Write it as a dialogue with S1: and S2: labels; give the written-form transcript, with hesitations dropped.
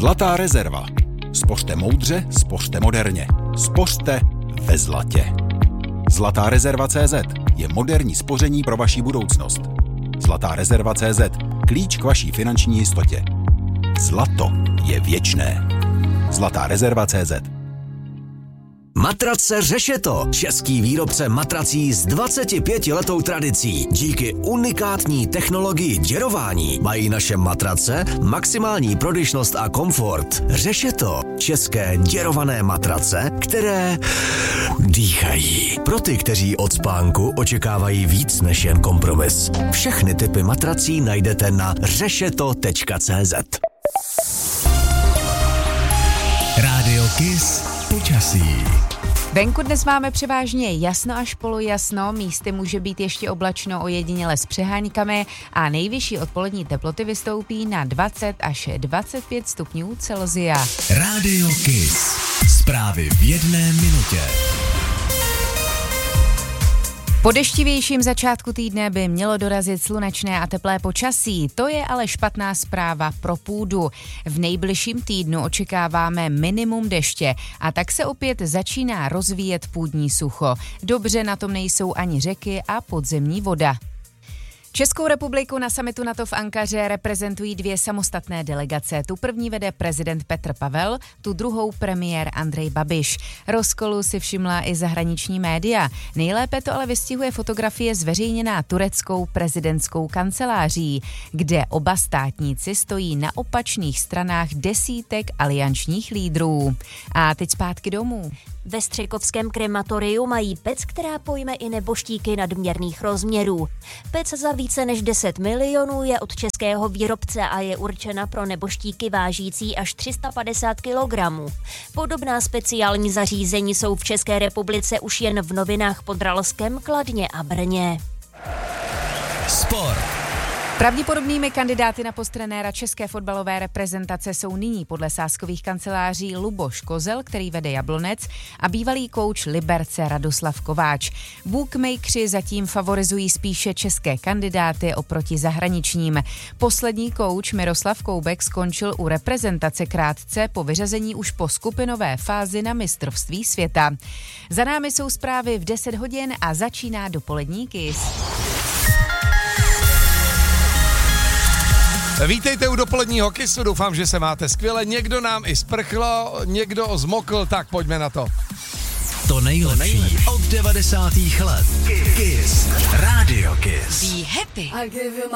S1: Zlatá rezerva. Spořte moudře, spořte moderně. Spořte ve zlatě. Zlatá rezerva.cz je moderní spoření pro vaši budoucnost. Zlatá rezerva.cz. Klíč k vaší finanční jistotě. Zlato je věčné. Zlatá rezerva.cz.
S2: Matrace Řešeto, český výrobce matrací s 25letou tradicí. Díky unikátní technologii děrování mají naše matrace maximální prodyšnost a komfort. Řešeto, české děrované matrace, které dýchají. Pro ty, kteří od spánku očekávají víc než jen kompromis. Všechny typy matrací najdete na řešeto.cz.
S3: Rádio Kiss počasí.
S4: Venku dnes máme převážně jasno až polojasno, místy může být ještě oblačno, ojediněle s přeháňkami a nejvyšší odpolední teploty vystoupí na 20 až 25 stupňů Celsia.
S3: Rádio Kiss. Zprávy v 1 minutě.
S4: Po deštivějším začátku týdne by mělo dorazit slunečné a teplé počasí, to je ale špatná zpráva pro půdu. V nejbližším týdnu očekáváme minimum deště a tak se opět začíná rozvíjet půdní sucho. Dobře na tom nejsou ani řeky a podzemní voda. Českou republiku na summitu NATO v Ankaře reprezentují 2 samostatné delegace. Tu první vede prezident Petr Pavel, tu druhou premiér Andrej Babiš. Rozkolu si všimla i zahraniční média. Nejlépe to ale vystihuje fotografie zveřejněná tureckou prezidentskou kanceláří, kde oba státníci stojí na opačných stranách desítek aliančních lídrů. A teď zpátky domů.
S5: Ve Střekovském krematoriu mají pec, která pojme i neboštíky nadměrných rozměrů. Pec za více než 10 milionů je od českého výrobce a je určena pro neboštíky vážící až 350 kg. Podobná speciální zařízení jsou v České republice už jen v Novinách Podravském, Kladně a Brně.
S3: Sport.
S4: Pravděpodobnými kandidáty na post trenéra české fotbalové reprezentace jsou nyní podle sázkových kanceláří Luboš Kozel, který vede Jablonec, a bývalý kouč Liberce Radoslav Kováč. Bookmakeri zatím favorizují spíše české kandidáty oproti zahraničním. Poslední kouč Miroslav Koubek skončil u reprezentace krátce po vyřazení už po skupinové fázi na mistrovství světa. Za námi jsou zprávy v 10 hodin a začíná dopolední Kiss.
S6: Vítejte u dopoledního Kissu, doufám, že se máte skvěle. Někdo nám i sprchlo, někdo zmokl, tak pojďme na to.
S3: To nejlepší od 90. let. Kiss. Rádio Kiss.
S4: Be happy.